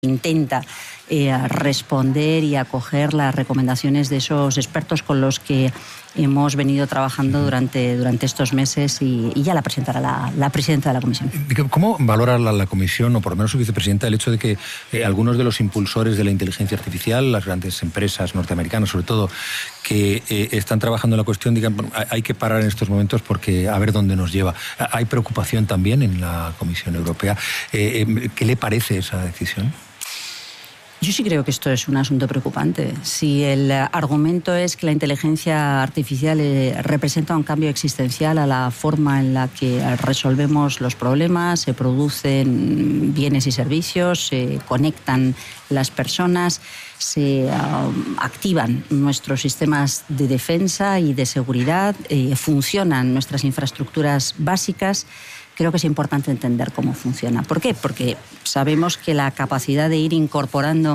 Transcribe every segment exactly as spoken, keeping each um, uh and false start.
intenta eh, responder y acoger las recomendaciones de esos expertos con los que hemos venido trabajando durante, durante estos meses y, y ya la presentará la, la presidenta de la Comisión. ¿Cómo valora la, la Comisión, o por lo menos su vicepresidenta, el hecho de que eh, algunos de los impulsores de la inteligencia artificial, las grandes empresas norteamericanas sobre todo, que eh, están trabajando en la cuestión, digan, bueno, hay que parar en estos momentos porque a ver dónde nos lleva? ¿Hay preocupación también en la Comisión Europea? Eh, eh, ¿Qué le parece esa decisión? Yo sí creo que esto es un asunto preocupante. Si el argumento es que la inteligencia artificial eh, representa un cambio existencial a la forma en la que resolvemos los problemas, se producen bienes y servicios, se conectan las personas, se uh, activan nuestros sistemas de defensa y de seguridad, eh, funcionan nuestras infraestructuras básicas, creo que es importante entender cómo funciona. ¿Por qué? Porque sabemos que la capacidad de ir incorporando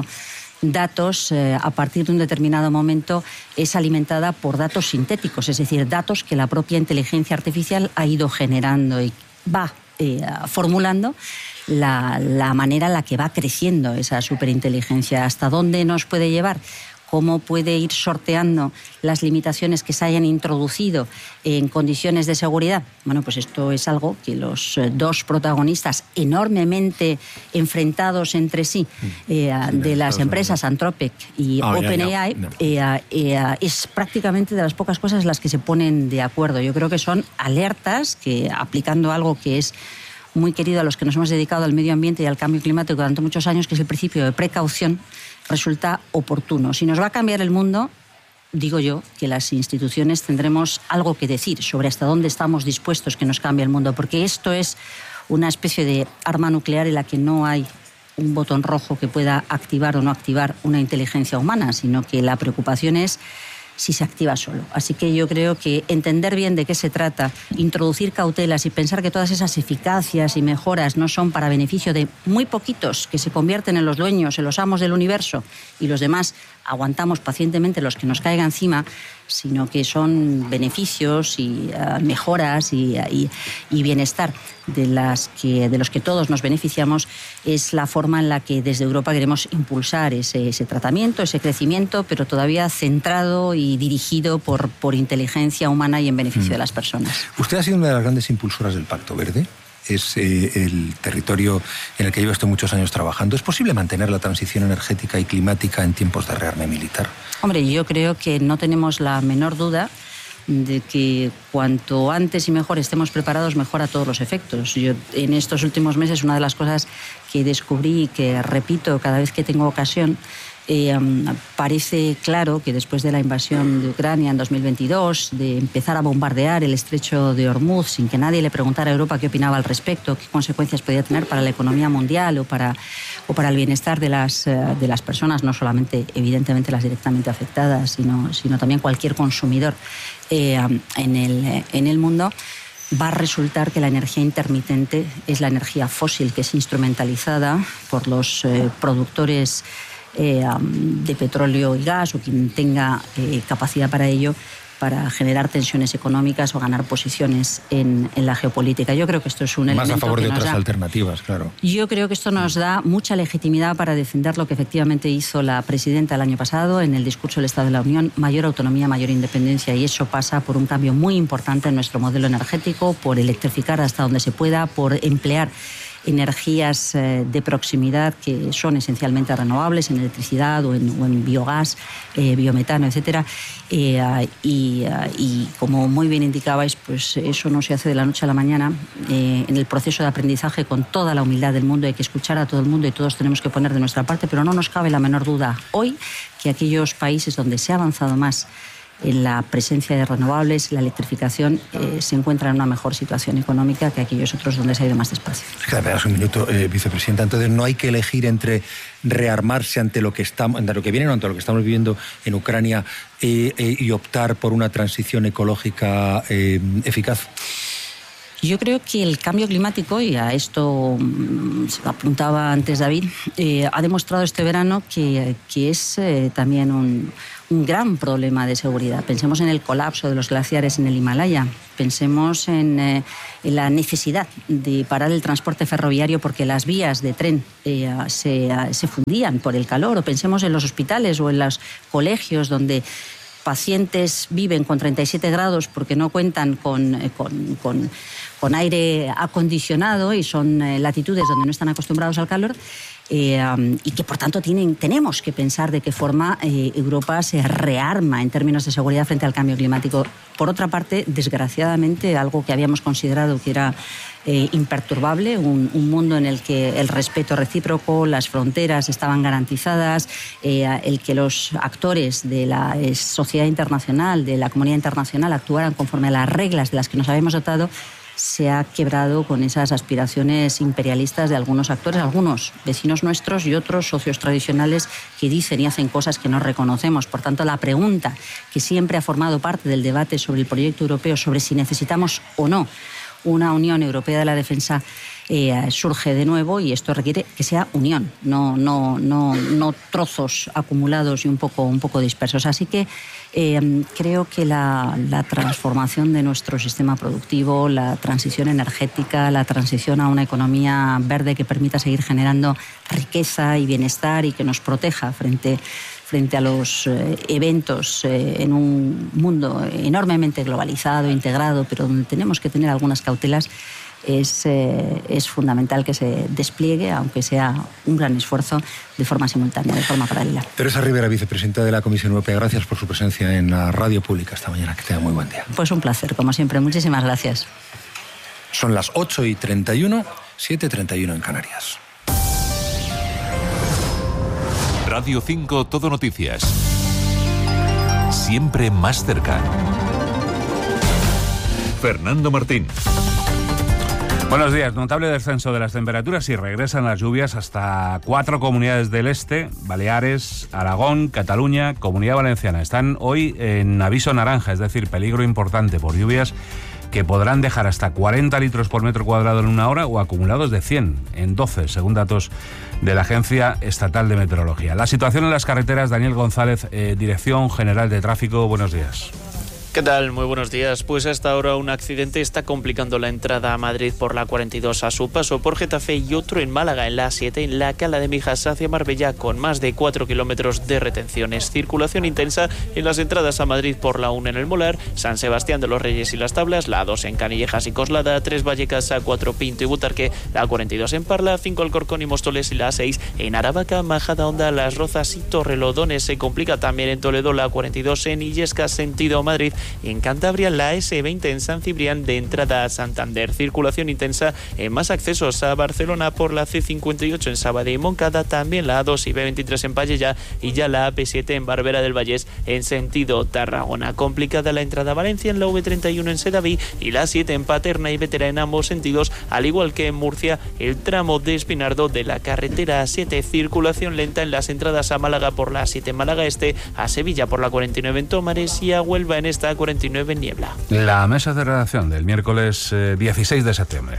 datos eh, a partir de un determinado momento es alimentada por datos sintéticos, es decir, datos que la propia inteligencia artificial ha ido generando y va eh, formulando la, la manera en la que va creciendo esa superinteligencia. ¿Hasta dónde nos puede llevar? ¿Cómo puede ir sorteando las limitaciones que se hayan introducido en condiciones de seguridad? Bueno, pues esto es algo que los dos protagonistas enormemente enfrentados entre sí eh, de las empresas Anthropic y oh, OpenAI no, no. eh, eh, es prácticamente de las pocas cosas en las que se ponen de acuerdo. Yo creo que son alertas que, aplicando algo que es muy querido a los que nos hemos dedicado al medio ambiente y al cambio climático durante muchos años, que es el principio de precaución, resulta oportuno. Si nos va a cambiar el mundo, digo yo que las instituciones tendremos algo que decir sobre hasta dónde estamos dispuestos que nos cambie el mundo, porque esto es una especie de arma nuclear en la que no hay un botón rojo que pueda activar o no activar una inteligencia humana, sino que la preocupación es si se activa solo. Así que yo creo que entender bien de qué se trata, introducir cautelas y pensar que todas esas eficacias y mejoras no son para beneficio de muy poquitos que se convierten en los dueños, en los amos del universo, y los demás aguantamos pacientemente los que nos caigan encima, sino que son beneficios y uh, mejoras y, y, y bienestar de, las que, de los que todos nos beneficiamos, es la forma en la que desde Europa queremos impulsar ese, ese tratamiento, ese crecimiento, pero todavía centrado y dirigido por, por inteligencia humana y en beneficio mm. de las personas. Usted ha sido una de las grandes impulsoras del Pacto Verde. Es eh, el territorio en el que lleva usted muchos años trabajando. ¿Es posible mantener la transición energética y climática en tiempos de rearme militar? Hombre, yo creo que no tenemos la menor duda de que cuanto antes y mejor estemos preparados, mejor a todos los efectos. Yo en estos últimos meses, una de las cosas que descubrí y que repito cada vez que tengo ocasión, Eh, um, parece claro que después de la invasión de Ucrania en dos mil veintidós, de empezar a bombardear el estrecho de Hormuz sin que nadie le preguntara a Europa qué opinaba al respecto, qué consecuencias podía tener para la economía mundial o para, o para el bienestar de las, uh, de las personas, no solamente evidentemente las directamente afectadas, sino, sino también cualquier consumidor eh, um, en, el, en el mundo, va a resultar que la energía intermitente es la energía fósil que es instrumentalizada por los eh, productores Eh, um, de petróleo y gas o quien tenga eh, capacidad para ello, para generar tensiones económicas o ganar posiciones en, en la geopolítica. Yo creo que esto es un Más elemento a favor que de nos otras da, alternativas, claro. Yo creo que esto nos da mucha legitimidad para defender lo que efectivamente hizo la presidenta el año pasado en el discurso del Estado de la Unión: mayor autonomía, mayor independencia, y eso pasa por un cambio muy importante en nuestro modelo energético, por electrificar hasta donde se pueda, por emplear energías eh, de proximidad que son esencialmente renovables, en electricidad o en, o en biogás, eh, biometano, etcétera. Eh, y, y como muy bien indicabais, pues eso no se hace de la noche a la mañana. Eh, en el proceso de aprendizaje, con toda la humildad del mundo, hay que escuchar a todo el mundo y todos tenemos que poner de nuestra parte, pero no nos cabe la menor duda hoy que aquellos países donde se ha avanzado más en la presencia de renovables, la electrificación, eh, se encuentra en una mejor situación económica que aquellos otros donde se ha ido más despacio. Me das un minuto, eh, vicepresidenta. Entonces, no hay que elegir entre rearmarse ante lo que estamos, ante lo que viene o ante lo que estamos viviendo en Ucrania eh, eh, y optar por una transición ecológica eh, eficaz. Yo creo que el cambio climático, y a esto se apuntaba antes David, eh, ha demostrado este verano que, que es eh, también un, un gran problema de seguridad. Pensemos en el colapso de los glaciares en el Himalaya, pensemos en, eh, en la necesidad de parar el transporte ferroviario porque las vías de tren eh, se, se fundían por el calor, o pensemos en los hospitales o en los colegios donde pacientes viven con treinta y siete grados porque no cuentan con, con, con, con aire acondicionado y son eh, latitudes donde no están acostumbrados al calor. Eh, um, y que por tanto tienen, tenemos que pensar de qué forma eh, Europa se rearma en términos de seguridad frente al cambio climático. Por otra parte, desgraciadamente, algo que habíamos considerado que era eh, imperturbable, un, un mundo en el que el respeto recíproco, las fronteras estaban garantizadas, eh, el que los actores de la eh, sociedad internacional, de la comunidad internacional, actuaran conforme a las reglas de las que nos habíamos dotado, se ha quebrado con esas aspiraciones imperialistas de algunos actores, algunos vecinos nuestros y otros socios tradicionales que dicen y hacen cosas que no reconocemos. Por tanto, la pregunta que siempre ha formado parte del debate sobre el proyecto europeo, sobre si necesitamos o no una Unión Europea de la Defensa, eh, surge de nuevo, y esto requiere que sea unión, no, no, no, no trozos acumulados y un poco, un poco dispersos. Así que eh, creo que la, la transformación de nuestro sistema productivo, la transición energética, la transición a una economía verde que permita seguir generando riqueza y bienestar y que nos proteja frente frente a los eh, eventos eh, en un mundo enormemente globalizado, integrado, pero donde tenemos que tener algunas cautelas, es, eh, es fundamental que se despliegue, aunque sea un gran esfuerzo, de forma simultánea, de forma paralela. Teresa Rivera, vicepresidenta de la Comisión Europea, gracias por su presencia en la radio pública esta mañana. Que tenga muy buen día. Pues un placer, como siempre. Muchísimas gracias. Son las ocho y treinta y uno, siete y treinta y uno en Canarias. Radio cinco Todo Noticias. Siempre más cerca. Fernando Martín. Buenos días. Notable descenso de las temperaturas y regresan las lluvias hasta cuatro comunidades del este: Baleares, Aragón, Cataluña, Comunidad Valenciana. Están hoy en aviso naranja, es decir, peligro importante por lluvias que podrán dejar hasta cuarenta litros por metro cuadrado en una hora o acumulados de cien en doce, según datos de la Agencia Estatal de Meteorología. La situación en las carreteras, Daniel González, eh, Dirección General de Tráfico, buenos días. ¿Qué tal? Muy buenos días. Pues hasta ahora un accidente está complicando la entrada a Madrid por la cuarenta y dos a su paso por Getafe, y otro en Málaga en la A siete en la Cala de Mijas hacia Marbella, con más de cuatro kilómetros de retenciones. Circulación intensa en las entradas a Madrid por la uno en el Molar, San Sebastián de los Reyes y Las Tablas, la dos en Canillejas y Coslada, tres Vallecas, A cuatro Pinto y Butarque, la cuarenta y dos en Parla, cinco Alcorcón y Móstoles y la A seis en Aravaca, Majadahonda, Las Rozas y Torrelodones. Se complica también en Toledo la cuarenta y dos en Illescas, sentido Madrid. En Cantabria, la ese veinte en San Cibrián de entrada a Santander. Circulación intensa en más accesos a Barcelona por la ce cincuenta y ocho en Sabadell y Moncada, también la A dos y be veintitrés en Pallejà y ya la A pe siete en Barbera del Vallés en sentido Tarragona. Complicada la entrada a Valencia en la ve treinta y uno en Sedaví y la A siete en Paterna y Bétera en ambos sentidos, al igual que en Murcia el tramo de Espinardo de la carretera A siete. Circulación lenta en las entradas a Málaga por la A siete en Málaga Este, a Sevilla por la cuarenta y nueve en Tómares y a Huelva en esta cuarenta y nueve en Niebla. La mesa de redacción del miércoles eh, dieciséis de septiembre.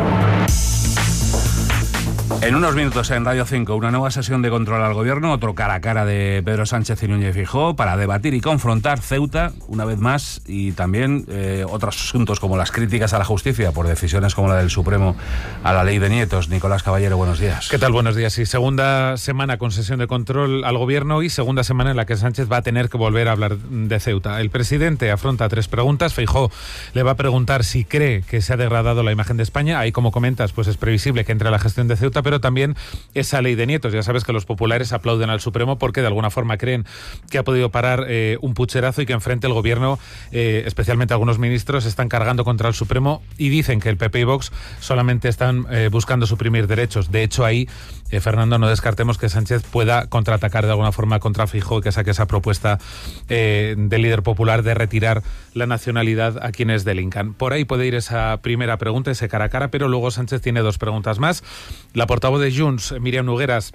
En unos minutos en Radio cinco, una nueva sesión de control al gobierno, otro cara a cara de Pedro Sánchez y Núñez Feijóo para debatir y confrontar Ceuta una vez más, y también eh, otros asuntos como las críticas a la justicia por decisiones como la del Supremo a la ley de nietos. Nicolás Caballero, buenos días. ¿Qué tal? Buenos días. Y segunda semana con sesión de control al gobierno y segunda semana en la que Sánchez va a tener que volver a hablar de Ceuta. El presidente afronta tres preguntas. Feijóo le va a preguntar si cree que se ha degradado la imagen de España. Ahí, como comentas, pues es previsible que entre la gestión de Ceuta, pero también esa ley de nietos. Ya sabes que los populares aplauden al Supremo porque de alguna forma creen que ha podido parar eh, un pucherazo y que enfrente el gobierno, eh, especialmente algunos ministros, están cargando contra el Supremo y dicen que el P P y Vox solamente están eh, buscando suprimir derechos. De hecho, ahí, eh, Fernando, no descartemos que Sánchez pueda contraatacar de alguna forma contra Feijóo y que saque esa propuesta eh, del líder popular de retirar la nacionalidad a quienes delincan. Por ahí puede ir esa primera pregunta, ese cara a cara, pero luego Sánchez tiene dos preguntas más. La portavoz de Junts, Míriam Nogueras,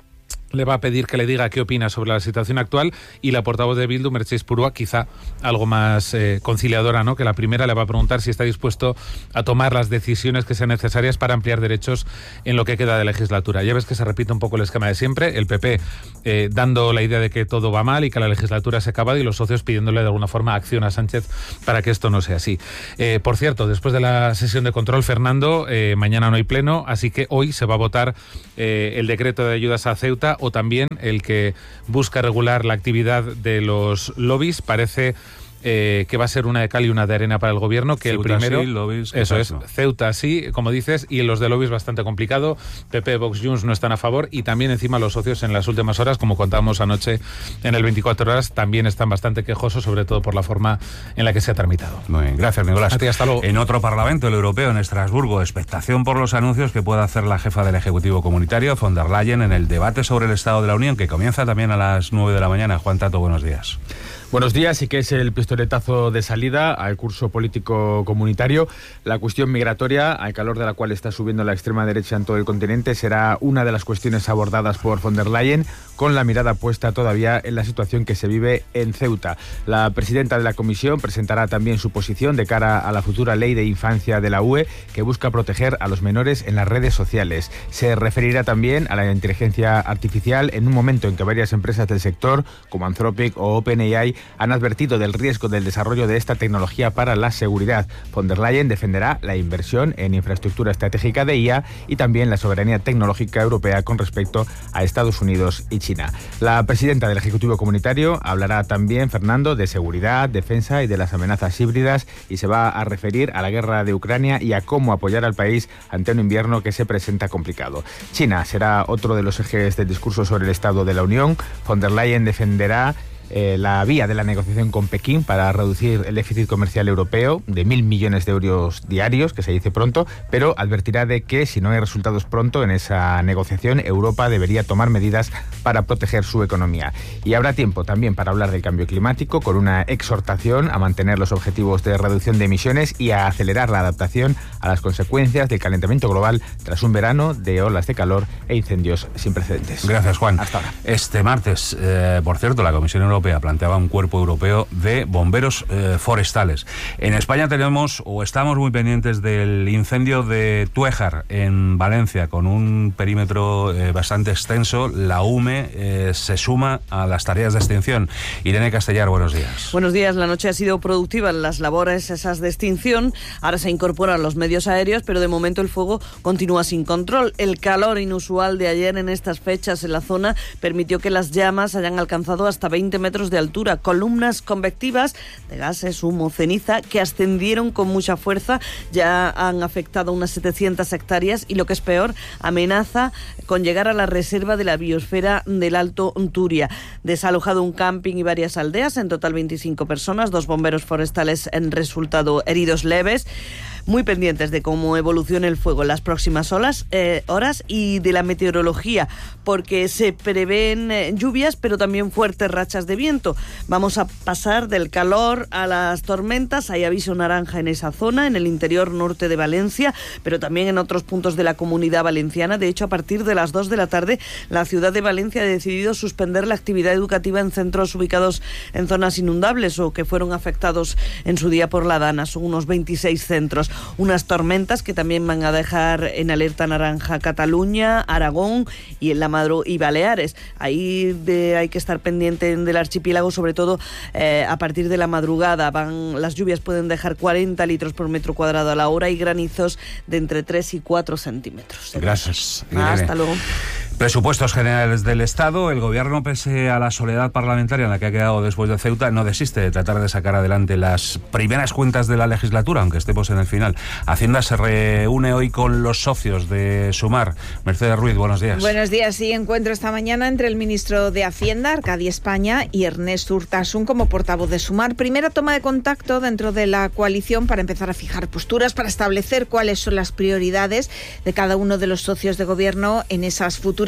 le va a pedir que le diga qué opina sobre la situación actual, y la portavoz de Bildu, Mercedes Purua, quizá algo más eh, conciliadora, ¿no?, que la primera, le va a preguntar si está dispuesto a tomar las decisiones que sean necesarias para ampliar derechos en lo que queda de legislatura. Ya ves que se repite un poco el esquema de siempre, el P P eh, dando la idea de que todo va mal y que la legislatura se ha acabado, y los socios pidiéndole de alguna forma acción a Sánchez para que esto no sea así. Eh, por cierto, después de la sesión de control, Fernando, eh, mañana no hay pleno, así que hoy se va a votar eh, el decreto de ayudas a Ceuta, o también el que busca regular la actividad de los lobbies. Parece eh, que va a ser una de cal y una de arena para el gobierno, que Ceuta el primero... Sí, lobbies, eso es, Ceuta sí, como dices, y los de lobbies bastante complicado. P P, Vox, Junts no están a favor, y también encima los socios en las últimas horas, como contábamos anoche en el veinticuatro horas, también están bastante quejosos, sobre todo por la forma en la que se ha tramitado. Muy bien, gracias, Nicolás. A ti, hasta luego. En otro Parlamento, el europeo, en Estrasburgo, expectación por los anuncios que pueda hacer la jefa del Ejecutivo Comunitario, von der Leyen, en el debate sobre el Estado de la Unión, que comienza también a las nueve de la mañana. Juan Tato, buenos días. Buenos días, y que es el pistoletazo de salida al curso político comunitario. La cuestión migratoria, al calor de la cual está subiendo la extrema derecha en todo el continente, será una de las cuestiones abordadas por von der Leyen, con la mirada puesta todavía en la situación que se vive en Ceuta. La presidenta de la Comisión presentará también su posición de cara a la futura ley de infancia de la U E, que busca proteger a los menores en las redes sociales. Se referirá también a la inteligencia artificial en un momento en que varias empresas del sector, como Anthropic o OpenAI, han advertido del riesgo del desarrollo de esta tecnología para la seguridad. Von der Leyen defenderá la inversión en infraestructura estratégica de I A y también la soberanía tecnológica europea con respecto a Estados Unidos y China. La presidenta del Ejecutivo Comunitario hablará también, Fernando, de seguridad, defensa y de las amenazas híbridas, y se va a referir a la guerra de Ucrania y a cómo apoyar al país ante un invierno que se presenta complicado. China será otro de los ejes del discurso sobre el Estado de la Unión. Von der Leyen defenderá Eh, la vía de la negociación con Pekín para reducir el déficit comercial europeo de mil millones de euros diarios, que se dice pronto, pero advertirá de que si no hay resultados pronto en esa negociación, Europa debería tomar medidas para proteger su economía. Y habrá tiempo también para hablar del cambio climático, con una exhortación a mantener los objetivos de reducción de emisiones y a acelerar la adaptación a las consecuencias del calentamiento global tras un verano de olas de calor e incendios sin precedentes. Gracias, Juan. Hasta ahora. Este martes, eh, por cierto, la Comisión Europea planteaba un cuerpo europeo de bomberos eh, forestales. En España tenemos, o estamos muy pendientes del incendio de Tuéjar, en Valencia, con un perímetro eh, bastante extenso. La U M E eh, se suma a las tareas de extinción. Irene Castellar, buenos días. Buenos días. La noche ha sido productiva en las labores esas de extinción. Ahora se incorporan los medios aéreos, pero de momento el fuego continúa sin control. El calor inusual de ayer en estas fechas en la zona permitió que las llamas hayan alcanzado hasta veinte metros de altura, columnas convectivas de gases, humo, ceniza, que ascendieron con mucha fuerza. Ya han afectado unas setecientas hectáreas y, lo que es peor, amenaza con llegar a la reserva de la biosfera del Alto Turia. Desalojado un camping y varias aldeas, en total veinticinco personas, dos bomberos forestales han resultado heridos leves. Muy pendientes de cómo evolucione el fuego en las próximas horas, eh, horas y de la meteorología, porque se prevén eh, lluvias, pero también fuertes rachas de viento. Vamos a pasar del calor a las tormentas. Hay aviso naranja en esa zona, en el interior norte de Valencia, pero también en otros puntos de la Comunidad Valenciana. De hecho, a partir de las dos de la tarde, la ciudad de Valencia ha decidido suspender la actividad educativa en centros ubicados en zonas inundables o que fueron afectados en su día por la Dana. Son unos veintiséis centros. Unas tormentas que también van a dejar en alerta naranja Cataluña, Aragón y en la Madro y Baleares. Ahí de, hay que estar pendiente del archipiélago, sobre todo eh, a partir de la madrugada. Van, las lluvias pueden dejar cuarenta litros por metro cuadrado a la hora y granizos de entre tres y cuatro centímetros. Gracias. Ah, hasta luego. Presupuestos generales del Estado. El Gobierno, pese a la soledad parlamentaria en la que ha quedado después de Ceuta, no desiste de tratar de sacar adelante las primeras cuentas de la legislatura, aunque estemos en el final. Hacienda se reúne hoy con los socios de Sumar. Mercedes Ruiz, buenos días. Buenos días. Sí, encuentro esta mañana entre el ministro de Hacienda, Arcadi España, y Ernest Urtasun como portavoz de Sumar. Primera toma de contacto dentro de la coalición para empezar a fijar posturas, para establecer cuáles son las prioridades de cada uno de los socios de Gobierno en esas futuras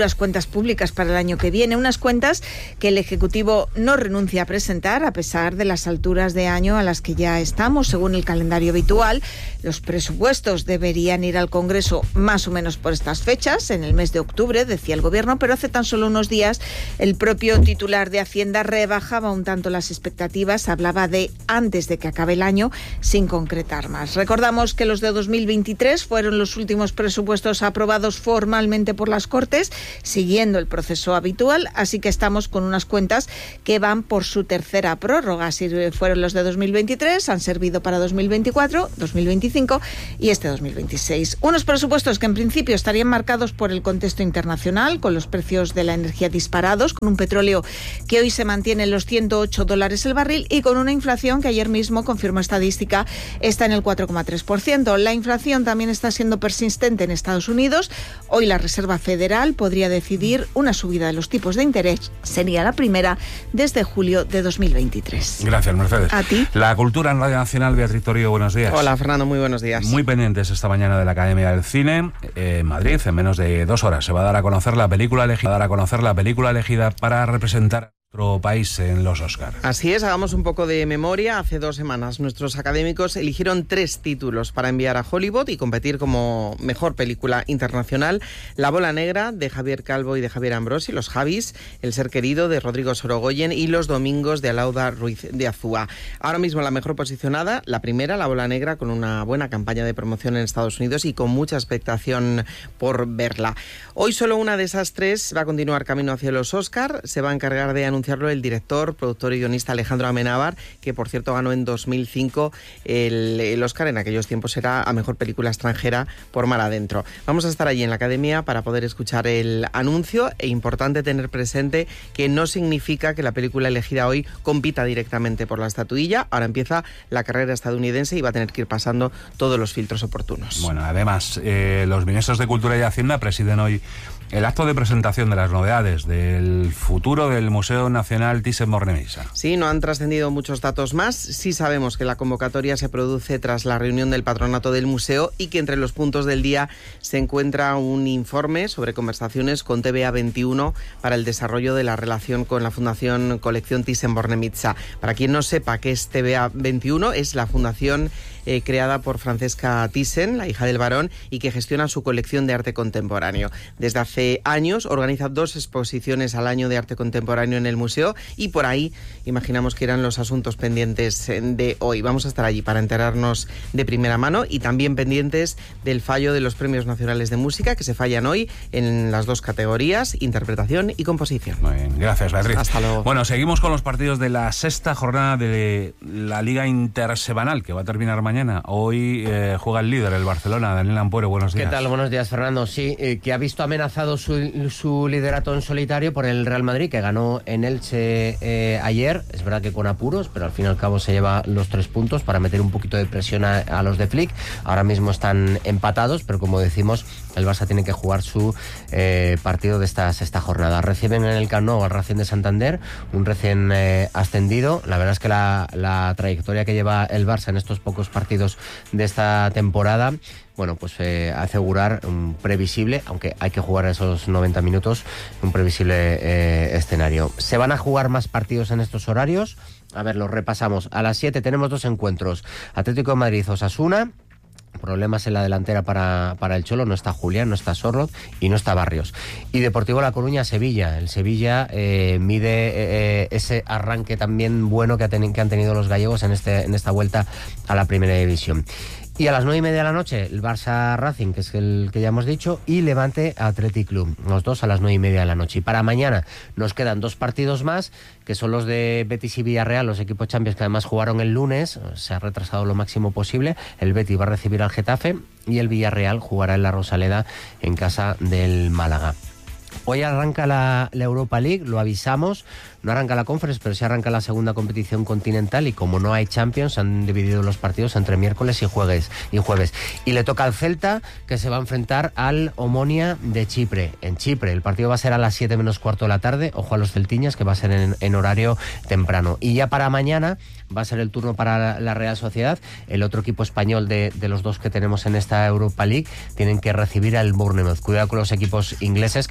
futuras cuentas públicas para el año que viene. Unas cuentas que el Ejecutivo no renuncia a presentar a pesar de las alturas de año a las que ya estamos, según el calendario habitual. Los presupuestos deberían ir al Congreso más o menos por estas fechas, en el mes de octubre, decía el Gobierno, pero hace tan solo unos días el propio titular de Hacienda rebajaba un tanto las expectativas, hablaba de antes de que acabe el año, sin concretar más. Recordamos que los de dos mil veintitrés fueron los últimos presupuestos aprobados formalmente por las Cortes, siguiendo el proceso habitual, así que estamos con unas cuentas que van por su tercera prórroga. Si fueron los de dos mil veintitrés, han servido para dos mil veinticuatro, dos mil veinticinco y este dos mil veintiséis. Unos presupuestos que en principio estarían marcados por el contexto internacional, con los precios de la energía disparados, con un petróleo que hoy se mantiene en los ciento ocho dólares el barril y con una inflación que ayer mismo, confirmó estadística, está en el cuatro coma tres por ciento. La inflación también está siendo persistente en Estados Unidos. Hoy la Reserva Federal podría decidir una subida de los tipos de interés. Sería la primera desde julio de dos mil veintitrés. Gracias, Mercedes. A ti. La cultura en Radio Nacional, Beatriz Torío, buenos días. Hola, Fernando, muy buenos días. Muy pendientes esta mañana de la Academia del Cine eh, en Madrid. En menos de dos horas se va a dar a conocer la película elegida, dar a conocer la película elegida para representar nuestro país en los Oscar. Así es, hagamos un poco de memoria. Hace dos semanas nuestros académicos eligieron tres títulos para enviar a Hollywood y competir como mejor película internacional: La bola negra, de Javier Calvo y de Javier Ambrosi, Los Javis, El ser querido, de Rodrigo Sorogoyen, y Los domingos, de Alauda Ruiz de Azúa. Ahora mismo la mejor posicionada, la primera, La bola negra, con una buena campaña de promoción en Estados Unidos y con mucha expectación por verla. Hoy solo una de esas tres va a continuar camino hacia los Oscar. Se va a encargar de anunciar el director, productor y guionista Alejandro Amenábar, que por cierto ganó en dos mil cinco el, el Oscar, en aquellos tiempos era a mejor película extranjera por Mar Adentro. Vamos a estar allí en la Academia para poder escuchar el anuncio, e importante tener presente que no significa que la película elegida hoy compita directamente por la estatuilla. Ahora empieza la carrera estadounidense y va a tener que ir pasando todos los filtros oportunos. Bueno, además, eh, los ministros de Cultura y Hacienda presiden hoy el acto de presentación de las novedades del futuro del Museo Nacional Thyssen-Bornemisza. Sí, no han trascendido muchos datos más. Sí sabemos que la convocatoria se produce tras la reunión del patronato del museo y que entre los puntos del día se encuentra un informe sobre conversaciones con T V A veintiuno para el desarrollo de la relación con la Fundación Colección Thyssen-Bornemisza. Para quien no sepa qué es T V A veintiuno, es la fundación eh, creada por Francesca Thyssen, la hija del barón, y que gestiona su colección de arte contemporáneo. Desde hace años organiza dos exposiciones al año de arte contemporáneo en el museo, y por ahí imaginamos que eran los asuntos pendientes de hoy. Vamos a estar allí para enterarnos de primera mano, y también pendientes del fallo de los Premios Nacionales de Música, que se fallan hoy en las dos categorías, interpretación y composición. Muy bien, gracias, Beatriz. Hasta luego. Bueno, seguimos con los partidos de la sexta jornada de la Liga Intersemanal, que va a terminar mañana. Hoy eh, juega el líder, el Barcelona. Daniel Ampuero, buenos días. ¿Qué tal? Buenos días, Fernando. Sí, eh, que ha visto amenazado Su, su liderato en solitario por el Real Madrid, que ganó en Elche eh, ayer. Es verdad que con apuros, pero al fin y al cabo se lleva los tres puntos para meter un poquito de presión a, a los de Flick. Ahora mismo están empatados, pero como decimos, el Barça tiene que jugar su eh, partido de esta sexta jornada. Reciben en el Camp Nou al Racing de Santander, un recién eh, ascendido. La verdad es que la, la trayectoria que lleva el Barça en estos pocos partidos de esta temporada, bueno, pues eh, asegurar un previsible, aunque hay que jugar esos noventa minutos, un previsible eh, escenario. Se van a jugar más partidos en estos horarios. A ver, los repasamos. A las siete tenemos dos encuentros. Atlético de Madrid-Osasuna. Problemas en la delantera para, para el Cholo. No está Julián, no está Sorloz y no está Barrios. Y Deportivo La Coruña-Sevilla. El Sevilla eh, mide eh, ese arranque también bueno que, ha ten, que han tenido los gallegos en, este, en esta vuelta a la Primera División. Y a las nueve y media de la noche, el Barça Racing, que es el que ya hemos dicho, y Levante Athletic Club, los dos a las nueve y media de la noche. Y para mañana nos quedan dos partidos más, que son los de Betis y Villarreal, los equipos Champions que además jugaron el lunes. Se ha retrasado lo máximo posible. El Betis va a recibir al Getafe y el Villarreal jugará en la Rosaleda en casa del Málaga. Hoy arranca la, la Europa League, lo avisamos, no arranca la Conference, pero sí arranca la segunda competición continental, y como no hay Champions, han dividido los partidos entre miércoles y jueves. Y, jueves. y le toca al Celta, que se va a enfrentar al Omonia de Chipre, en Chipre. El partido va a ser a las siete menos cuarto de la tarde, ojo a los celtiñas, que va a ser en, en horario temprano. Y ya para mañana va a ser el turno para la Real Sociedad. El otro equipo español de, de los dos que tenemos en esta Europa League tienen que recibir al Bournemouth. Cuidado con los equipos ingleses, que por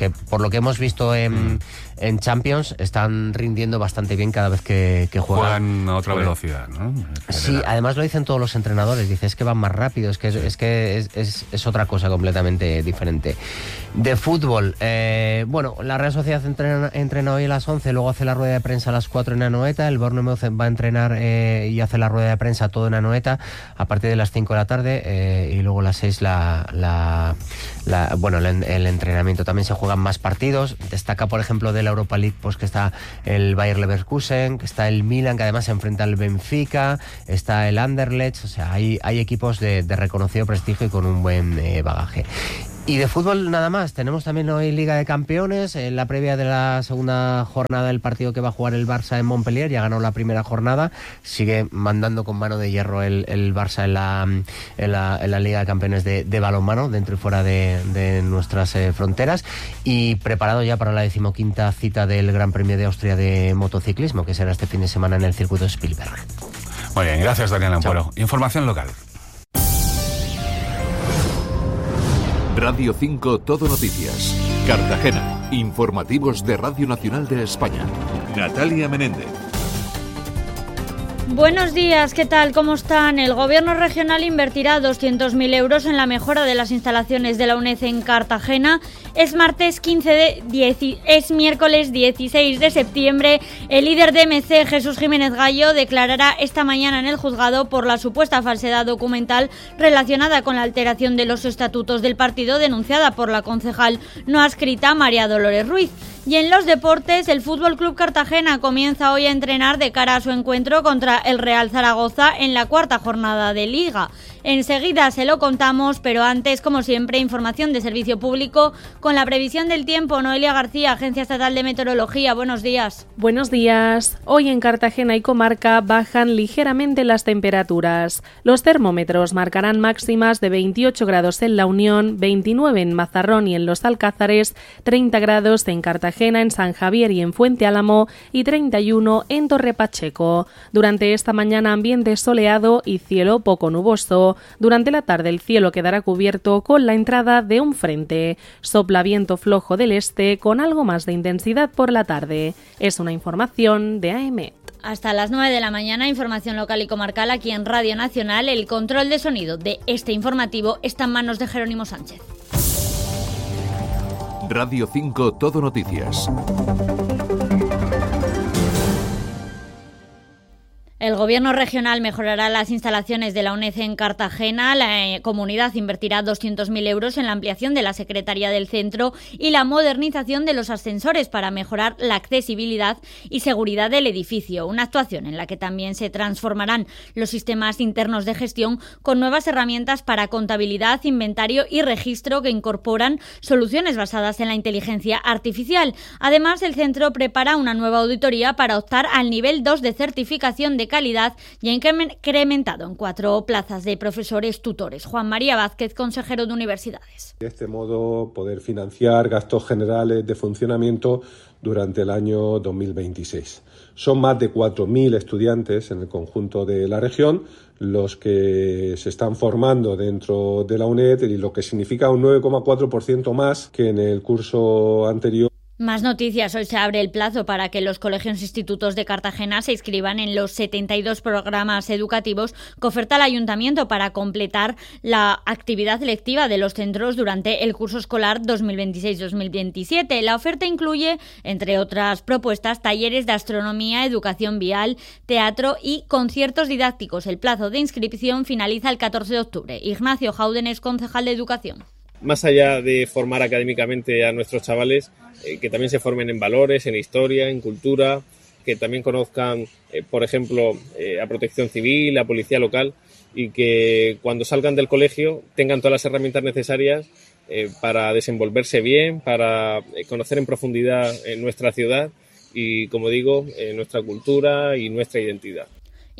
lo que hemos visto en, en Champions, están rindiendo bastante bien cada vez que, que juegan. Juegan a otra velocidad, ¿no? Sí, además lo dicen todos los entrenadores, dice, es que van más rápido, es que es, es, que es, es, es otra cosa completamente diferente. De fútbol, eh, bueno, la Real Sociedad entrena, entrena hoy a las once, luego hace la rueda de prensa a las cuatro en Anoeta, el Bournemouth va a entrenar eh, y hace la rueda de prensa todo en Anoeta a partir de las cinco de la tarde eh, y luego a las seis la, la, la, bueno, el, el entrenamiento. También se juegan más partidos, destaca por ejemplo de la Europa League pues que está el Bayer Leverkusen, que está el Milan, que además se enfrenta al Benfica, está el Anderlecht, o sea, hay, hay equipos de, de reconocido prestigio y con un buen eh, bagaje. Y de fútbol nada más, tenemos también hoy Liga de Campeones, en la previa de la segunda jornada del partido que va a jugar el Barça en Montpellier, ya ganó la primera jornada, sigue mandando con mano de hierro el, el Barça en la, en, la, en la Liga de Campeones de, de balonmano, dentro y fuera de, de nuestras eh, fronteras, y preparado ya para la decimoquinta cita del Gran Premio de Austria de motociclismo, que será este fin de semana en el circuito Spielberg. Muy bien, gracias Daniel Ampuero. Información local. Radio cinco Todo Noticias. Cartagena. Informativos de Radio Nacional de España. Natalia Menéndez. Buenos días, ¿qué tal? ¿Cómo están? El Gobierno regional invertirá doscientos mil euros en la mejora de las instalaciones de la UNED en Cartagena. Es martes quince de diez, es miércoles dieciséis de septiembre. El líder de M C, Jesús Jiménez Gallo, declarará esta mañana en el juzgado por la supuesta falsedad documental relacionada con la alteración de los estatutos del partido denunciada por la concejal no adscrita María Dolores Ruiz. Y en los deportes, el Fútbol Club Cartagena comienza hoy a entrenar de cara a su encuentro contra el Real Zaragoza en la cuarta jornada de Liga. Enseguida se lo contamos, pero antes, como siempre, información de servicio público con la previsión del tiempo. Noelia García, Agencia Estatal de Meteorología, buenos días. Buenos días. Hoy en Cartagena y comarca bajan ligeramente las temperaturas. Los termómetros marcarán máximas de veintiocho grados en La Unión, veintinueve en Mazarrón y en Los Alcázares, treinta grados en Cartagena, en San Javier y en Fuente Álamo y treinta y uno en Torre Pacheco. Durante esta mañana ambiente soleado y cielo poco nuboso. Durante la tarde el cielo quedará cubierto con la entrada de un frente. Sopla viento flojo del este con algo más de intensidad por la tarde. Es una información de A M E T. Hasta las nueve de la mañana, información local y comarcal aquí en Radio Nacional. El control de sonido de este informativo está en manos de Jerónimo Sánchez. Radio cinco Todo Noticias. El Gobierno regional mejorará las instalaciones de la UNED en Cartagena. La comunidad invertirá doscientos mil euros en la ampliación de la Secretaría del Centro y la modernización de los ascensores para mejorar la accesibilidad y seguridad del edificio. Una actuación en la que también se transformarán los sistemas internos de gestión con nuevas herramientas para contabilidad, inventario y registro que incorporan soluciones basadas en la inteligencia artificial. Además, el centro prepara una nueva auditoría para optar al nivel dos de certificación de calidad y ha incrementado en cuatro plazas de profesores tutores. Juan María Vázquez, consejero de Universidades. De este modo, poder financiar gastos generales de funcionamiento durante el año dos mil veintiséis. Son más de cuatro mil estudiantes en el conjunto de la región los que se están formando dentro de la UNED, y lo que significa un nueve coma cuatro por ciento más que en el curso anterior. Más noticias. Hoy se abre el plazo para que los colegios e institutos de Cartagena se inscriban en los setenta y dos programas educativos que oferta el Ayuntamiento para completar la actividad lectiva de los centros durante el curso escolar dos mil veintiséis dos mil veintisiete. La oferta incluye, entre otras propuestas, talleres de astronomía, educación vial, teatro y conciertos didácticos. El plazo de inscripción finaliza el catorce de octubre. Ignacio Jauden es concejal de Educación. Más allá de formar académicamente a nuestros chavales, eh, que también se formen en valores, en historia, en cultura, que también conozcan, eh, por ejemplo, eh, a Protección Civil, a Policía Local, y que cuando salgan del colegio tengan todas las herramientas necesarias eh, para desenvolverse bien, para eh, conocer en profundidad eh, nuestra ciudad y, como digo, eh, nuestra cultura y nuestra identidad.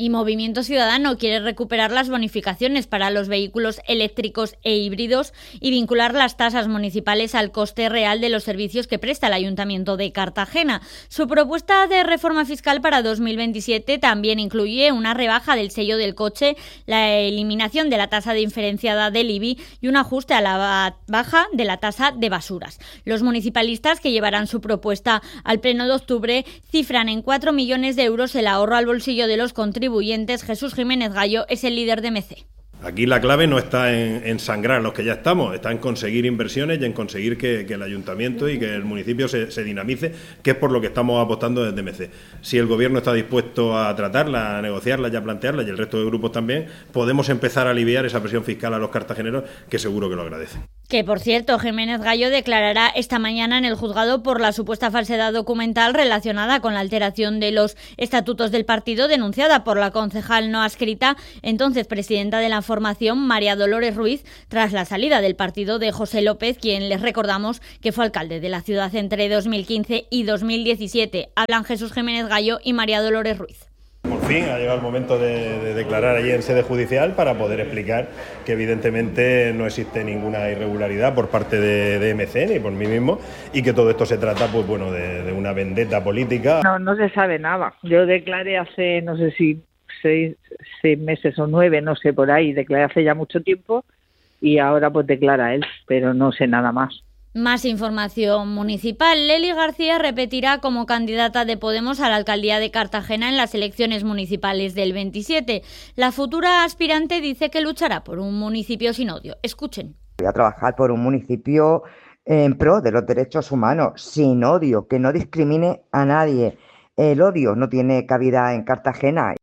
Y Movimiento Ciudadano quiere recuperar las bonificaciones para los vehículos eléctricos e híbridos y vincular las tasas municipales al coste real de los servicios que presta el Ayuntamiento de Cartagena. Su propuesta de reforma fiscal para dos mil veintisiete también incluye una rebaja del sello del coche, la eliminación de la tasa diferenciada del I B I y un ajuste a la baja de la tasa de basuras. Los municipalistas que llevarán su propuesta al pleno de octubre cifran en cuatro millones de euros el ahorro al bolsillo de los contribuyentes. Jesús Jiménez Gallo es el líder de M C. Aquí la clave no está en, en sangrar a los que ya estamos, está en conseguir inversiones y en conseguir que, que el ayuntamiento y que el municipio se, se dinamice, que es por lo que estamos apostando desde M C. Si el gobierno está dispuesto a tratarla, a negociarla y a plantearla, y el resto de grupos también, podemos empezar a aliviar esa presión fiscal a los cartageneros, que seguro que lo agradecen. Que, por cierto, Jiménez Gallo declarará esta mañana en el juzgado por la supuesta falsedad documental relacionada con la alteración de los estatutos del partido denunciada por la concejal no adscrita, entonces presidenta de la formación, María Dolores Ruiz, tras la salida del partido de José López, quien les recordamos que fue alcalde de la ciudad entre dos mil quince y dos mil diecisiete. Hablan Jesús Jiménez Gallo y María Dolores Ruiz. Por fin ha llegado el momento de, de declarar allí en sede judicial para poder explicar que evidentemente no existe ninguna irregularidad por parte de, de M C ni por mí mismo y que todo esto se trata pues bueno de, de una vendetta política. No, no se sabe nada. Yo declaré hace no sé si seis, seis meses o nueve, no sé, por ahí, declaré hace ya mucho tiempo y ahora pues declara él, pero no sé nada más. Más información municipal. Lely García repetirá como candidata de Podemos a la alcaldía de Cartagena en las elecciones municipales del veintisiete. La futura aspirante dice que luchará por un municipio sin odio. Escuchen. Voy a trabajar por un municipio en pro de los derechos humanos, sin odio, que no discrimine a nadie. El odio no tiene cabida en Cartagena.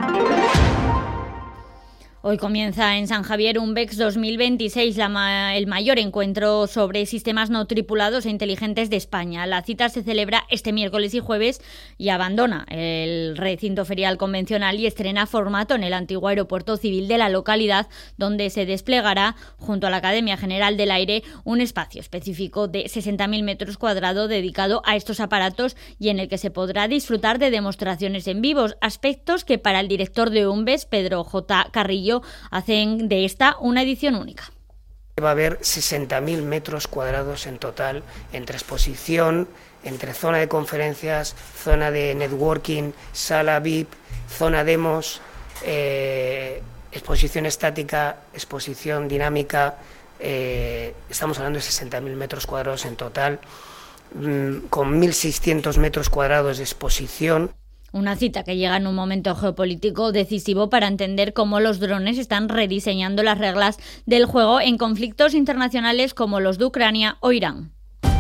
Hoy comienza en San Javier UNVEX dos mil veintiséis, la ma- el mayor encuentro sobre sistemas no tripulados e inteligentes de España. La cita se celebra este miércoles y jueves y abandona el recinto ferial convencional y estrena formato en el antiguo aeropuerto civil de la localidad, donde se desplegará, junto a la Academia General del Aire, un espacio específico de sesenta mil metros cuadrados dedicado a estos aparatos y en el que se podrá disfrutar de demostraciones en vivos, aspectos que para el director de UNVEX, Pedro J. Carrillo, hacen de esta una edición única. Va a haber sesenta mil metros cuadrados en total, entre exposición, entre zona de conferencias, zona de networking, sala V I P, zona demos, eh, exposición estática, exposición dinámica. Eh, estamos hablando de sesenta mil metros cuadrados en total, mmm, con mil seiscientos metros cuadrados de exposición. Una cita que llega en un momento geopolítico decisivo para entender cómo los drones están rediseñando las reglas del juego en conflictos internacionales como los de Ucrania o Irán.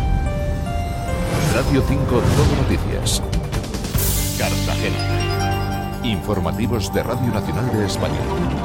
Radio cinco Todo Noticias. Cartagena. Informativos de Radio Nacional de España.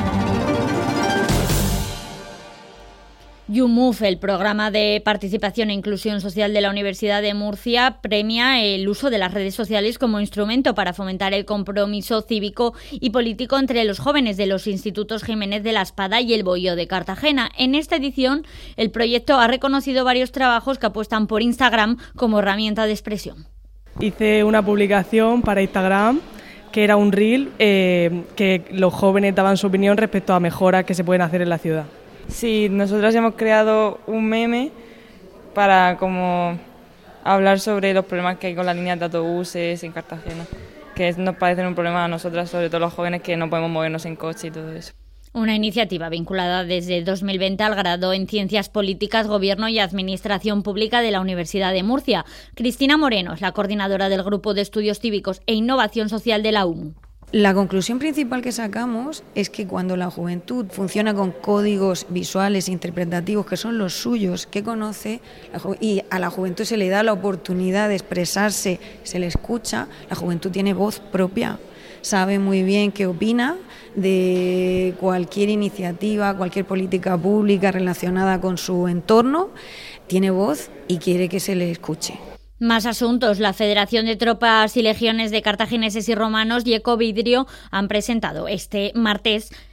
YouMove, el programa de participación e inclusión social de la Universidad de Murcia, premia el uso de las redes sociales como instrumento para fomentar el compromiso cívico y político entre los jóvenes de los institutos Jiménez de la Espada y el Bohío de Cartagena. En esta edición, el proyecto ha reconocido varios trabajos que apuestan por Instagram como herramienta de expresión. Hice una publicación para Instagram que era un reel eh, que los jóvenes daban su opinión respecto a mejoras que se pueden hacer en la ciudad. Sí, nosotros hemos creado un meme para como hablar sobre los problemas que hay con las líneas de autobuses en Cartagena, que nos parecen un problema a nosotras, sobre todo los jóvenes que no podemos movernos en coche y todo eso. Una iniciativa vinculada desde dos mil veinte al grado en Ciencias Políticas, Gobierno y Administración Pública de la Universidad de Murcia. Cristina Moreno es la coordinadora del Grupo de Estudios Cívicos e Innovación Social de la U M U. La conclusión principal que sacamos es que cuando la juventud funciona con códigos visuales e interpretativos que son los suyos, que conoce, y a la juventud se le da la oportunidad de expresarse, se le escucha, la juventud tiene voz propia, sabe muy bien qué opina de cualquier iniciativa, cualquier política pública relacionada con su entorno, tiene voz y quiere que se le escuche. Más asuntos. La Federación de Tropas y Legiones de Cartagineses y Romanos y Ecovidrio han presentado este martes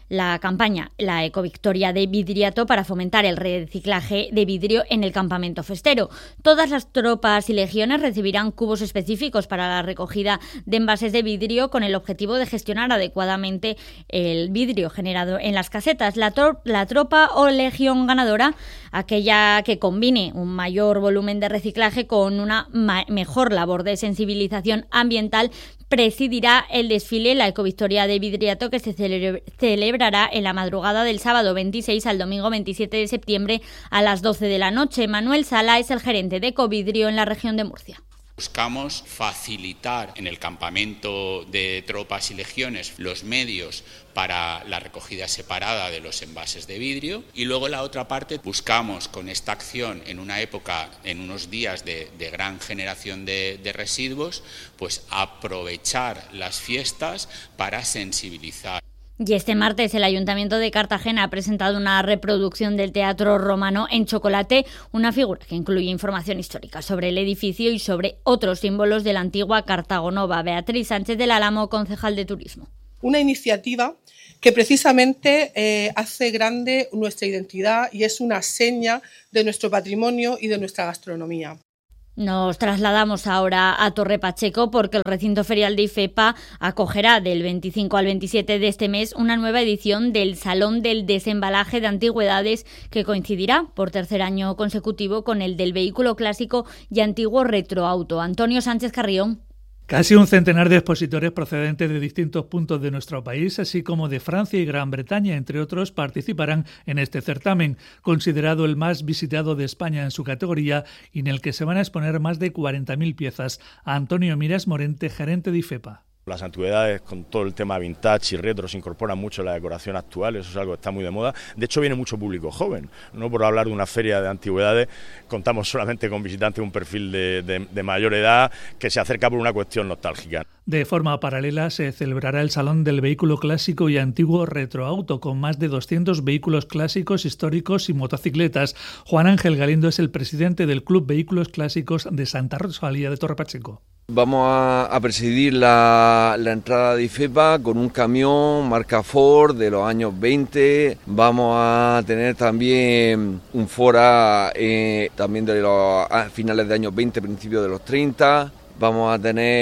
la campaña La Ecovictoria de Vidriato para fomentar el reciclaje de vidrio en el campamento festero. Todas las tropas y legiones recibirán cubos específicos para la recogida de envases de vidrio con el objetivo de gestionar adecuadamente el vidrio generado en las casetas. La, tro- la tropa o legión ganadora, aquella que combine un mayor volumen de reciclaje con una ma- mejor labor de sensibilización ambiental, presidirá el desfile La Ecovictoria de Vidriato, que se cele- celebrará en la madrugada del sábado veintiséis al domingo veintisiete de septiembre a las doce de la noche. Manuel Sala es el gerente de Ecovidrio en la región de Murcia. Buscamos facilitar en el campamento de tropas y legiones los medios para la recogida separada de los envases de vidrio, y luego la otra parte buscamos con esta acción en una época, en unos días de, de gran generación de, de residuos, pues aprovechar las fiestas para sensibilizar. Y este martes el Ayuntamiento de Cartagena ha presentado una reproducción del Teatro Romano en chocolate, una figura que incluye información histórica sobre el edificio y sobre otros símbolos de la antigua Cartago Nova. Beatriz Sánchez del Álamo, concejal de Turismo. Una iniciativa que precisamente eh, hace grande nuestra identidad y es una seña de nuestro patrimonio y de nuestra gastronomía. Nos trasladamos ahora a Torre Pacheco porque el recinto ferial de IFEPA acogerá del veinticinco al veintisiete de este mes una nueva edición del Salón del Desembalaje de Antigüedades, que coincidirá por tercer año consecutivo con el del vehículo clásico y antiguo retroauto. Antonio Sánchez Carrión. Casi un centenar de expositores procedentes de distintos puntos de nuestro país, así como de Francia y Gran Bretaña, entre otros, participarán en este certamen, considerado el más visitado de España en su categoría y en el que se van a exponer más de cuarenta mil piezas. Antonio Miras Morente, gerente de IFEPA. Las antigüedades con todo el tema vintage y retro se incorporan mucho en la decoración actual, eso es algo que está muy de moda. De hecho viene mucho público joven, no por hablar de una feria de antigüedades, contamos solamente con visitantes de un perfil de, de, de mayor edad que se acerca por una cuestión nostálgica. De forma paralela se celebrará el Salón del Vehículo Clásico y Antiguo Retroauto, con más de doscientos vehículos clásicos, históricos y motocicletas. Juan Ángel Galindo es el presidente del Club Vehículos Clásicos de Santa Rosalía de Torre Pacheco. Vamos a, a presidir la, la entrada de IFEPA con un camión marca Ford de los años veinte. Vamos a tener también un Fora eh, también de los finales de años veinte, principios de los treinta. Vamos a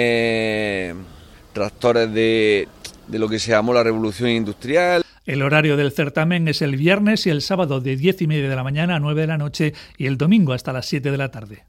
tener tractores de, de lo que se llamó la Revolución Industrial. El horario del certamen es el viernes y el sábado de diez y media de la mañana a nueve de la noche y el domingo hasta las siete de la tarde.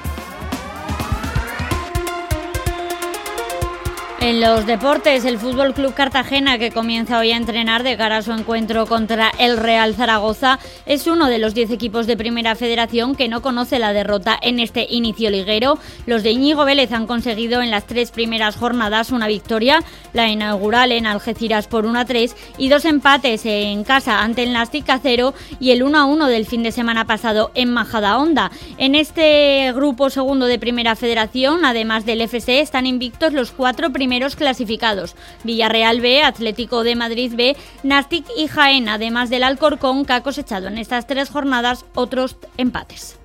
En los deportes, el Fútbol Club Cartagena, que comienza hoy a entrenar de cara a su encuentro contra el Real Zaragoza, es uno de los diez equipos de Primera Federación que no conoce la derrota en este inicio liguero. Los de Íñigo Vélez han conseguido en las tres primeras jornadas una victoria, la inaugural en Algeciras por uno a tres, y dos empates en casa ante el Nastic a cero y el uno a uno del fin de semana pasado en Majadahonda. En este grupo segundo de Primera Federación, además del F C, están invictos los cuatro primeros clasificados: Villarreal B, Atlético de Madrid B, Nastic y Jaén, además del Alcorcón, que ha cosechado en estas tres jornadas otros empates.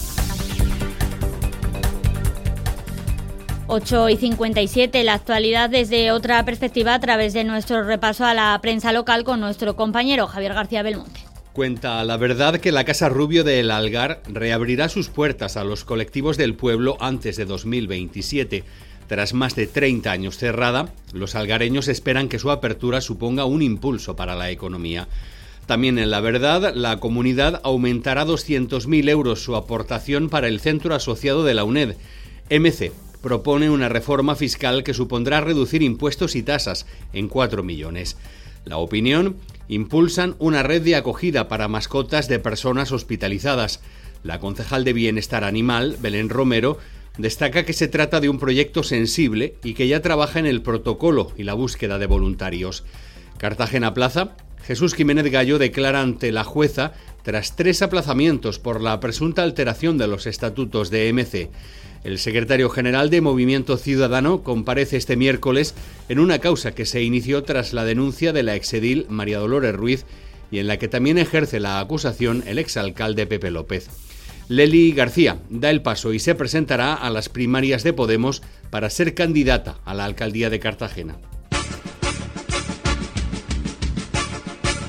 ocho y cincuenta y siete, la actualidad desde otra perspectiva a través de nuestro repaso a la prensa local con nuestro compañero Javier García Belmonte. Cuenta La Verdad que la Casa Rubio de El Algar reabrirá sus puertas a los colectivos del pueblo antes de dos mil veintisiete. Tras más de treinta años cerrada, los algareños esperan que su apertura suponga un impulso para la economía. También en La Verdad, la comunidad aumentará doscientos mil euros su aportación para el centro asociado de la UNED. M C propone una reforma fiscal que supondrá reducir impuestos y tasas en cuatro millones. La Opinión impulsan una red de acogida para mascotas de personas hospitalizadas. La concejal de Bienestar Animal, Belén Romero, destaca que se trata de un proyecto sensible y que ya trabaja en el protocolo y la búsqueda de voluntarios. Cartagena Plaza, Jesús Jiménez Gallo declara ante la jueza tras tres aplazamientos por la presunta alteración de los estatutos de M C. El secretario general de Movimiento Ciudadano comparece este miércoles en una causa que se inició tras la denuncia de la exedil María Dolores Ruiz y en la que también ejerce la acusación el exalcalde Pepe López. Lely García da el paso y se presentará a las primarias de Podemos para ser candidata a la alcaldía de Cartagena.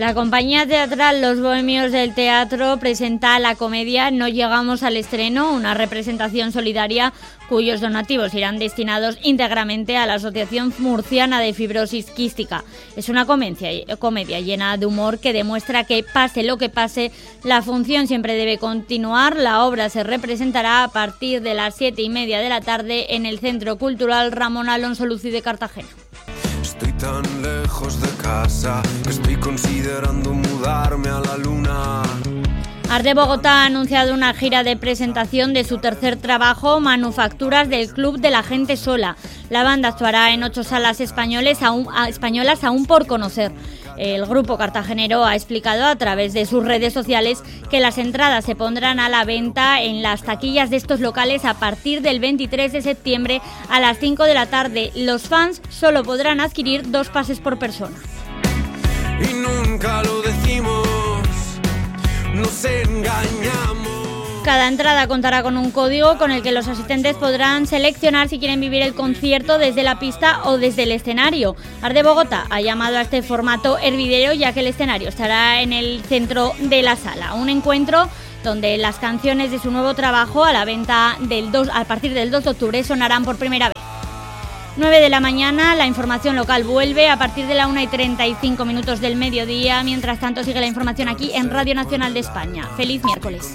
La compañía teatral Los Bohemios del Teatro presenta la comedia No llegamos al estreno, una representación solidaria cuyos donativos irán destinados íntegramente a la Asociación Murciana de Fibrosis Quística. Es una comedia, comedia llena de humor que demuestra que, pase lo que pase, la función siempre debe continuar. La obra se representará a partir de las siete y media de la tarde en el Centro Cultural Ramón Alonso Luci de Cartagena. Estoy tan lejos de casa que estoy considerando mudarme a la luna. Arte Bogotá ha anunciado una gira de presentación de su tercer trabajo, Manufacturas del Club de la Gente Sola. La banda actuará en ocho salas españoles aún, españolas aún por conocer. El grupo cartagenero ha explicado a través de sus redes sociales que las entradas se pondrán a la venta en las taquillas de estos locales a partir del veintitrés de septiembre a las cinco de la tarde. Los fans solo podrán adquirir dos pases por persona. Y nunca lo decimos, nos engañamos. Cada entrada contará con un código con el que los asistentes podrán seleccionar si quieren vivir el concierto desde la pista o desde el escenario. Arte Bogotá ha llamado a este formato hervidero, ya que el escenario estará en el centro de la sala. Un encuentro donde las canciones de su nuevo trabajo a la venta del dos, a partir del dos de octubre sonarán por primera vez. nueve de la mañana, la información local vuelve a partir de la una y treinta y cinco minutos del mediodía. Mientras tanto, sigue la información aquí en Radio Nacional de España. Feliz miércoles.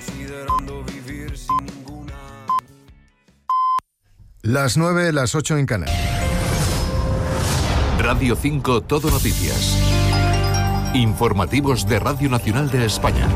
Las nueve, las ocho en Canarias. Radio cinco Todo Noticias. Informativos de Radio Nacional de España.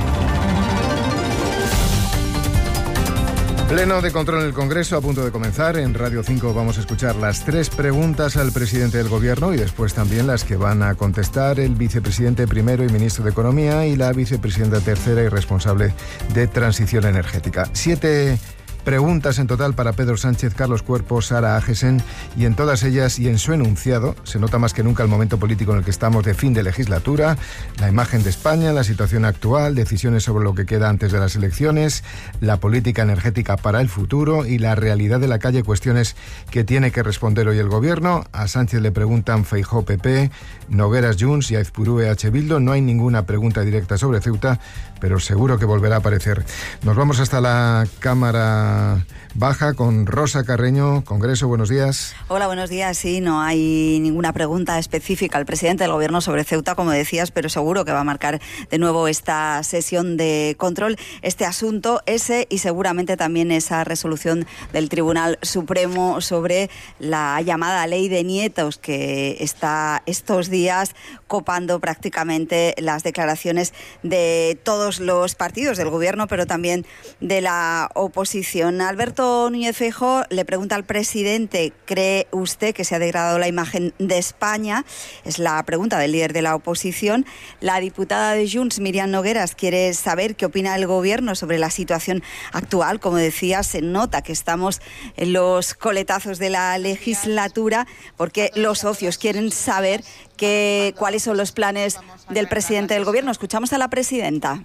Pleno de control en el Congreso a punto de comenzar. En Radio cinco vamos a escuchar las tres preguntas al presidente del Gobierno y después también las que van a contestar el vicepresidente primero y ministro de Economía y la vicepresidenta tercera y responsable de Transición Energética. Siete preguntas en total para Pedro Sánchez, Carlos Cuerpo, Sara Agesen, y en todas ellas y en su enunciado se nota más que nunca el momento político en el que estamos de fin de legislatura, la imagen de España, la situación actual, decisiones sobre lo que queda antes de las elecciones, la política energética para el futuro y la realidad de la calle, cuestiones que tiene que responder hoy el Gobierno. A Sánchez le preguntan Feijóo P P, Nogueras Junts y Aizpuru E H Bildu. No hay ninguna pregunta directa sobre Ceuta, pero seguro que volverá a aparecer. Nos vamos hasta la Cámara Baja con Rosa Carreño, Congreso, buenos días. Hola, buenos días. Sí, no hay ninguna pregunta específica al presidente del Gobierno sobre Ceuta, como decías, pero seguro que va a marcar de nuevo esta sesión de control, este asunto, ese y seguramente también esa resolución del Tribunal Supremo sobre la llamada ley de nietos que está estos días copando prácticamente las declaraciones de todos los partidos del Gobierno, pero también de la oposición. Alberto Núñez Feijóo le pregunta al presidente: ¿cree usted que se ha degradado la imagen de España? Es la pregunta del líder de la oposición. La diputada de Junts, Míriam Nogueras, quiere saber qué opina el Gobierno sobre la situación actual. Como decía, se nota que estamos en los coletazos de la legislatura porque los socios quieren saber que, cuáles son los planes del presidente del Gobierno. Escuchamos a la presidenta.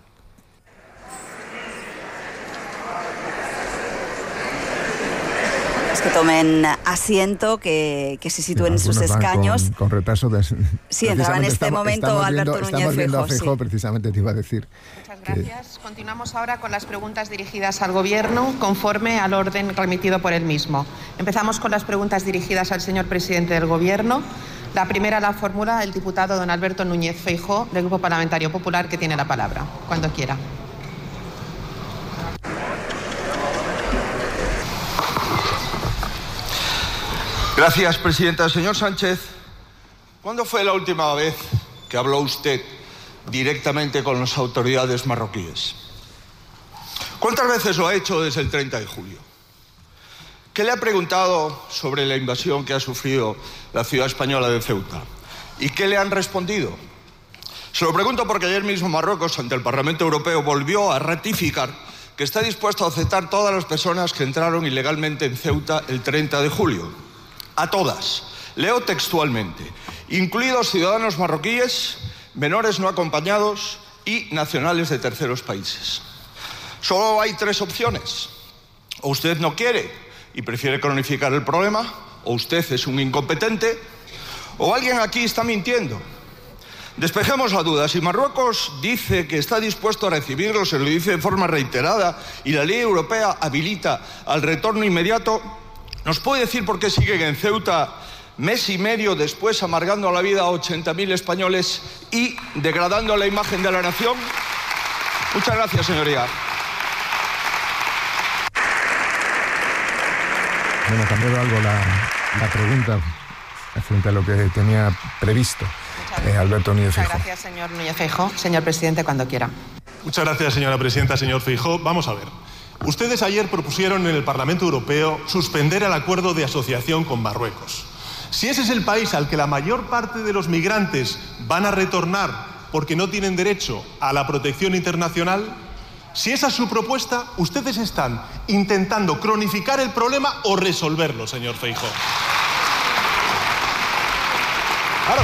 Que tomen asiento, que, que se sitúen en sus escaños. Con, con retraso de... Sí, entraba en este estamos, momento estamos Alberto viendo, Núñez Estamos viendo Feijóo, a Feijóo, sí. Precisamente te iba a decir. Muchas gracias. Que... Continuamos ahora con las preguntas dirigidas al Gobierno conforme al orden remitido por él mismo. Empezamos con las preguntas dirigidas al señor presidente del Gobierno. La primera la formula el diputado don Alberto Núñez Feijóo, del Grupo Parlamentario Popular, que tiene la palabra. Cuando quiera. Gracias, presidenta. Señor Sánchez, ¿cuándo fue la última vez que habló usted directamente con las autoridades marroquíes? ¿Cuántas veces lo ha hecho desde el treinta de julio? ¿Qué le ha preguntado sobre la invasión que ha sufrido la ciudad española de Ceuta? ¿Y qué le han respondido? Se lo pregunto porque ayer mismo Marruecos, ante el Parlamento Europeo, volvió a ratificar que está dispuesto a aceptar todas las personas que entraron ilegalmente en Ceuta el treinta de julio. A todas. Leo textualmente: incluidos ciudadanos marroquíes, menores no acompañados y nacionales de terceros países. Solo hay tres opciones. O usted no quiere y prefiere cronificar el problema, o usted es un incompetente, o alguien aquí está mintiendo. Despejemos la duda. Si Marruecos dice que está dispuesto a recibirlos, se lo dice de forma reiterada, y la ley europea habilita al retorno inmediato, ¿nos puede decir por qué siguen en Ceuta mes y medio después amargando la vida a ochenta mil españoles y degradando la imagen de la nación? Muchas gracias, señoría. Bueno, ha cambiado algo la, la pregunta frente a lo que tenía previsto eh, Alberto Núñez Feijóo. Muchas gracias, señor Núñez Feijóo. Señor presidente, cuando quiera. Muchas gracias, señora presidenta. Señor Feijóo, vamos a ver. Ustedes ayer propusieron en el Parlamento Europeo suspender el acuerdo de asociación con Marruecos. Si ese es el país al que la mayor parte de los migrantes van a retornar porque no tienen derecho a la protección internacional, si esa es su propuesta, ustedes están intentando cronificar el problema o resolverlo, señor Feijóo. Claro.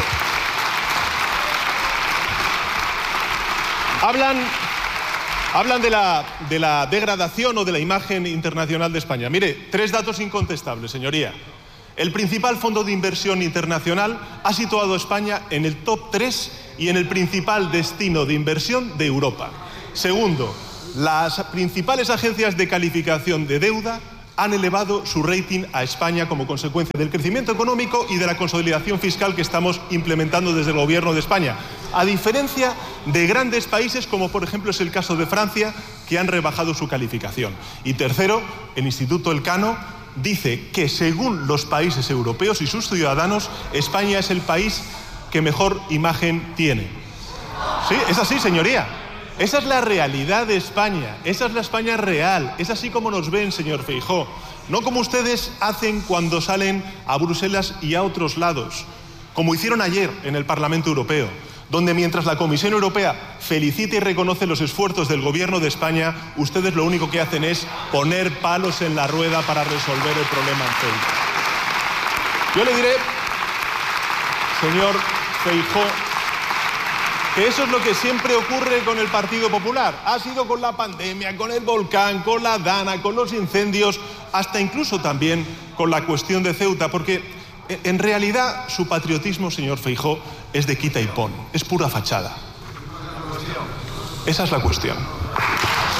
Hablan, hablan de la, de la degradación o de la imagen internacional de España. Mire, tres datos incontestables, señoría. El principal fondo de inversión internacional ha situado a España en el top tres y en el principal destino de inversión de Europa. Segundo, las principales agencias de calificación de deuda han elevado su rating a España como consecuencia del crecimiento económico y de la consolidación fiscal que estamos implementando desde el Gobierno de España, a diferencia de grandes países como por ejemplo es el caso de Francia, que han rebajado su calificación. Y tercero, el Instituto Elcano dice que según los países europeos y sus ciudadanos, España es el país que mejor imagen tiene. Sí, es así, señoría. Esa es la realidad de España, esa es la España real, es así como nos ven, señor Feijóo. No como ustedes hacen cuando salen a Bruselas y a otros lados, como hicieron ayer en el Parlamento Europeo, donde mientras la Comisión Europea felicita y reconoce los esfuerzos del Gobierno de España, ustedes lo único que hacen es poner palos en la rueda para resolver el problema en Ceuta. Yo le diré, señor Feijóo, que eso es lo que siempre ocurre con el Partido Popular. Ha sido con la pandemia, con el volcán, con la Dana, con los incendios, hasta incluso también con la cuestión de Ceuta, porque en realidad su patriotismo, señor Feijóo, es de quita y pon, es pura fachada. Esa es la cuestión.